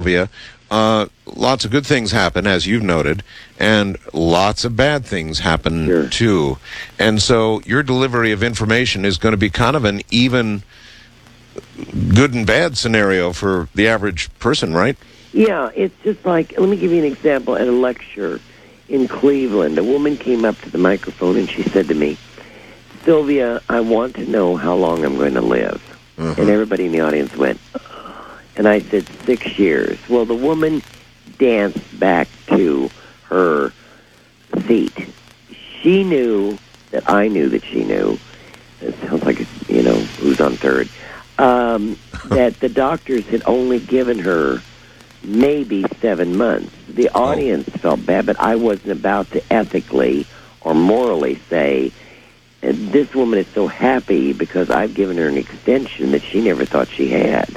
Sylvia, lots of good things happen, as you've noted, and lots of bad things happen, too. And so your delivery of information is going to be kind of an even good and bad scenario for the average person, right? Yeah, it's just like, let me give you an example. At a lecture in Cleveland, a woman came up to the microphone and she said to me, Sylvia, I want to know how long I'm going to live. And everybody in the audience went, and I said, 6 years. Well, the woman danced back to her seat. She knew that I knew that she knew. It sounds like, who's on third. That the doctors had only given her maybe 7 months. The audience felt bad, but I wasn't about to ethically or morally say, this woman is so happy because I've given her an extension that she never thought she had.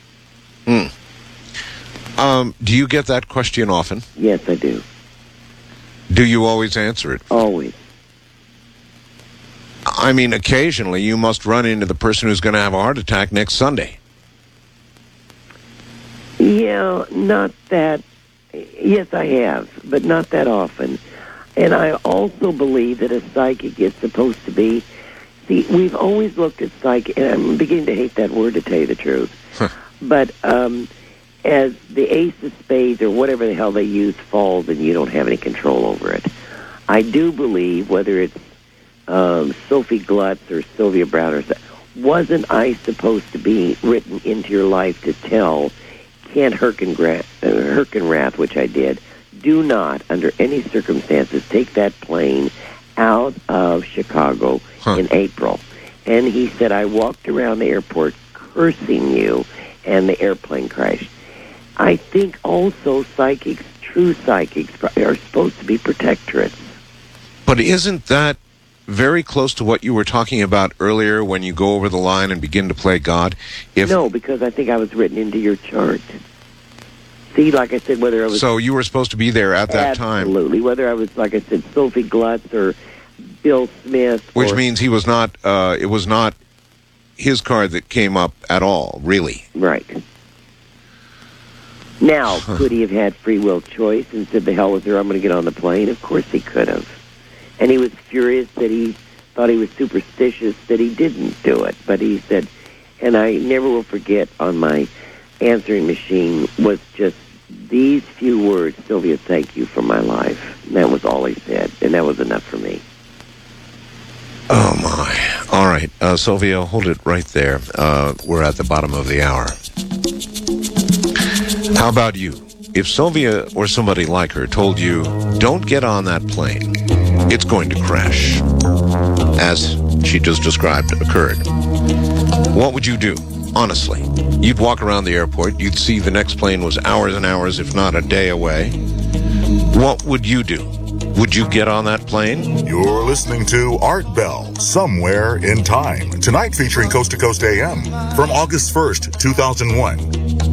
Do you get that question often? Yes, I do. Do you always answer it? Always. I mean, occasionally you must run into the person who's going to have a heart attack next Sunday. Yeah, not that. Yes, I have, but not that often. And I also believe that a psychic is supposed to be... See, we've always looked at psychic, and I'm beginning to hate that word, to tell you the truth. But as the ace of spades, or whatever the hell they use, falls, and you don't have any control over it. I do believe, whether it's Sophie Glutz or Sylvia Brown, or wasn't I supposed to be written into your life to tell Kent Herkenrath, which I did, do not, under any circumstances, take that plane out of Chicago in April. And he said, I walked around the airport cursing you, and the airplane crashed. I think also psychics, true psychics, are supposed to be protectorates. But isn't that very close to what you were talking about earlier when you go over the line and begin to play God? No, because I think I was written into your chart. See, like I said, whether I was... So you were supposed to be there at that time. Absolutely. Whether I was, like I said, Sophie Glutz or Bill Smith. Which means he was not, it was not his card that came up at all, really. Right. Now, could he have had free will choice and said, the hell with her, I'm going to get on the plane? Of course he could have. And he was furious that he thought he was superstitious that he didn't do it. But he said, and I never will forget, on my answering machine was just these few words, Sylvia, thank you for my life. And that was all he said, and that was enough for me. Oh, my. All right. Sylvia, hold it right there. We're at the bottom of the hour. How about you? If Sylvia or somebody like her told you, don't get on that plane, it's going to crash, as she just described occurred, what would you do? Honestly, you'd walk around the airport, you'd see the next plane was hours and hours, if not a day away. What would you do? Would you get on that plane? You're listening to Art Bell, Somewhere in Time. Tonight featuring Coast to Coast AM from August 1st, 2001.